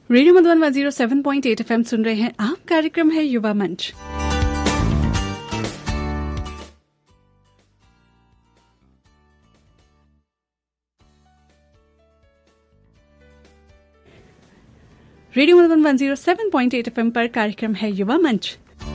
Radio Madhuban 107.8 FM सुन रहे हैं आप। कार्यक्रम है युवा मंच। रेडियो मधुबन 107.8 FM पर कार्यक्रम है युवा मंच।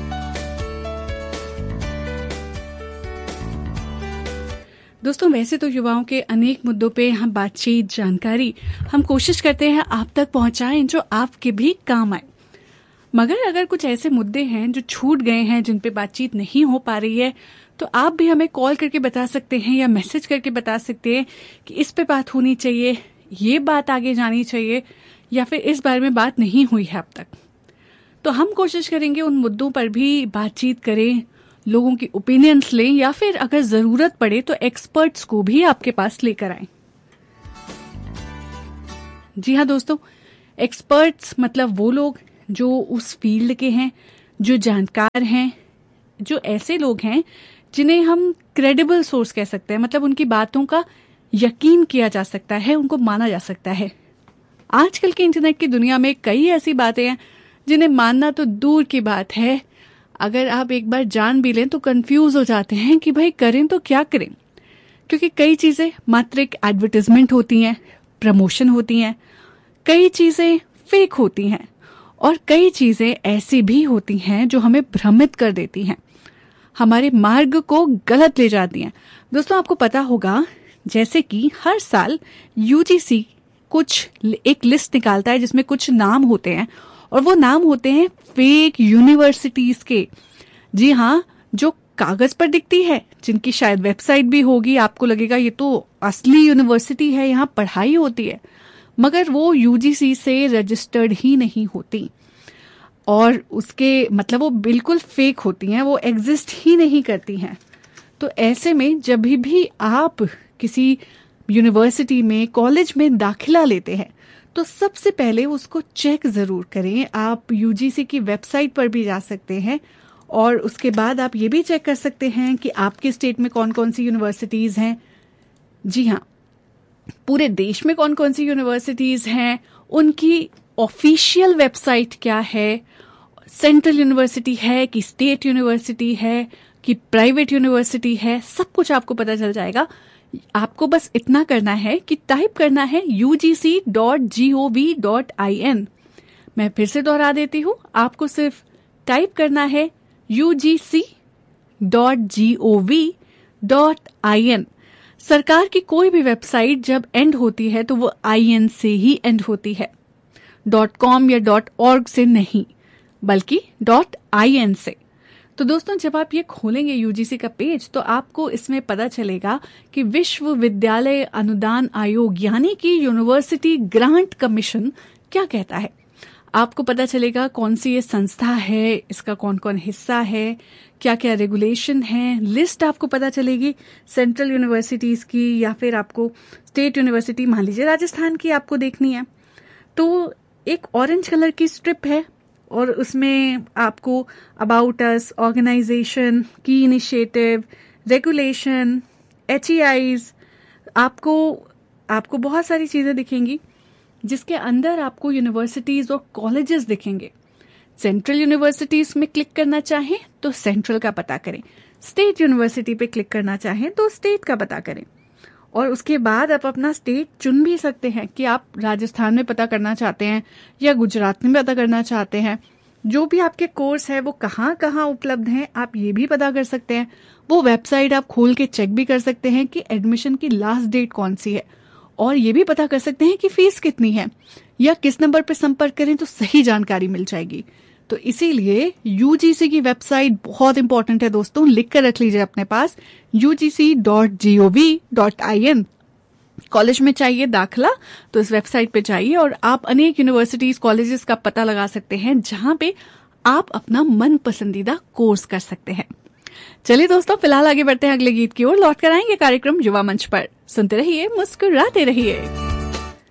दोस्तों, वैसे तो युवाओं के अनेक मुद्दों पे हम बातचीत, जानकारी हम कोशिश करते हैं आप तक पहुंचाएं जो आपके भी काम आए। मगर अगर कुछ ऐसे मुद्दे हैं जो छूट गए हैं, जिन पे बातचीत नहीं हो पा रही है, तो आप भी हमें कॉल करके बता सकते हैं या मैसेज करके बता सकते हैं कि इस पे बात होनी चाहिए, ये बात आगे जानी चाहिए, या फिर इस बारे में बात नहीं हुई है अब तक। तो हम कोशिश करेंगे उन मुद्दों पर भी बातचीत करें, लोगों की ओपिनियंस लें, या फिर अगर जरूरत पड़े तो एक्सपर्ट्स को भी आपके पास लेकर आएं। जी हाँ दोस्तों, एक्सपर्ट्स मतलब वो लोग जो उस फील्ड के हैं, जो जानकार हैं, जो ऐसे लोग हैं जिन्हें हम क्रेडिबल सोर्स कह सकते हैं, मतलब उनकी बातों का यकीन किया जा सकता है, उनको माना जा सकता है। आजकल के इंटरनेट की दुनिया में कई ऐसी बातें हैं जिन्हें मानना तो दूर की बात है, अगर आप एक बार जान भी लें तो कंफ्यूज हो जाते हैं कि भाई करें तो क्या करें, क्योंकि कई चीजें मात्र एक एडवर्टाइजमेंट होती हैं, प्रमोशन होती हैं, कई चीजें फेक होती हैं, और कई चीजें ऐसी भी होती हैं जो हमें भ्रमित कर देती हैं, हमारे मार्ग को गलत ले जाती हैं। दोस्तों, आपको पता होगा जैसे कि हर साल यूजीसी कुछ एक लिस्ट निकालता है जिसमें कुछ नाम होते हैं, और वो नाम होते हैं फेक यूनिवर्सिटीज के। जी हाँ, जो कागज पर दिखती है, जिनकी शायद वेबसाइट भी होगी, आपको लगेगा ये तो असली यूनिवर्सिटी है, यहाँ पढ़ाई होती है, मगर वो यूजीसी से रजिस्टर्ड ही नहीं होती, और उसके मतलब वो बिल्कुल फेक होती हैं, वो एग्जिस्ट ही नहीं करती हैं। तो ऐसे में जब भी आप किसी यूनिवर्सिटी में, कॉलेज में दाखिला लेते हैं, तो सबसे पहले उसको चेक जरूर करें। आप यूजीसी की वेबसाइट पर भी जा सकते हैं, और उसके बाद आप ये भी चेक कर सकते हैं कि आपके स्टेट में कौन कौन सी यूनिवर्सिटीज हैं। जी हाँ, पूरे देश में कौन कौन सी यूनिवर्सिटीज हैं, उनकी ऑफिशियल वेबसाइट क्या है, सेंट्रल यूनिवर्सिटी है कि स्टेट यूनिवर्सिटी है कि प्राइवेट यूनिवर्सिटी है, सब कुछ आपको पता चल जाएगा। आपको बस इतना करना है कि टाइप करना है ugc.gov.in। मैं फिर से दोहरा देती हूँ, आपको सिर्फ टाइप करना है ugc.gov.in। सरकार की कोई भी वेबसाइट जब एंड होती है तो वो in से ही एंड होती है, .com या .org से नहीं, बल्कि .in से। तो दोस्तों, जब आप ये खोलेंगे यूजीसी का पेज, तो आपको इसमें पता चलेगा कि विश्वविद्यालय अनुदान आयोग यानी कि यूनिवर्सिटी ग्रांट कमीशन क्या कहता है। आपको पता चलेगा कौन सी ये संस्था है, इसका कौन कौन हिस्सा है, क्या क्या रेगुलेशन है, लिस्ट आपको पता चलेगी सेंट्रल यूनिवर्सिटीज की, या फिर आपको स्टेट यूनिवर्सिटी, मान लीजिए राजस्थान की आपको देखनी है, तो एक ऑरेंज कलर की स्ट्रिप है, और उसमें आपको अबाउट अस, ऑर्गेनाइजेशन, की इनिशिएटिव, रेगुलेशन, HEIs, आपको बहुत सारी चीजें दिखेंगी, जिसके अंदर आपको यूनिवर्सिटीज और कॉलेजेस दिखेंगे। सेंट्रल यूनिवर्सिटीज में क्लिक करना चाहें तो सेंट्रल का पता करें, स्टेट यूनिवर्सिटी पे क्लिक करना चाहें तो स्टेट का पता करें, और उसके बाद आप अपना स्टेट चुन भी सकते हैं कि आप राजस्थान में पता करना चाहते हैं या गुजरात में पता करना चाहते हैं। जो भी आपके कोर्स है वो कहाँ कहाँ उपलब्ध हैं, आप ये भी पता कर सकते हैं। वो वेबसाइट आप खोल के चेक भी कर सकते हैं कि एडमिशन की लास्ट डेट कौन सी है, और ये भी पता कर सकते हैं कि फीस कितनी है, या किस नंबर पर संपर्क करें तो सही जानकारी मिल जाएगी। तो इसीलिए यूजीसी की वेबसाइट बहुत इंपॉर्टेंट है दोस्तों, लिख कर रख लीजिए अपने पास, ugc.gov.in। कॉलेज में चाहिए दाखिला तो इस वेबसाइट पे जाइए, और आप अनेक यूनिवर्सिटीज, कॉलेजेस का पता लगा सकते हैं जहां पे आप अपना मन पसंदीदा कोर्स कर सकते हैं। चलिए दोस्तों, फिलहाल आगे बढ़ते हैं अगले गीत की ओर। लौट कर आएंगे कार्यक्रम युवा मंच पर। सुनते रहिए, मुस्कुराते रहिए।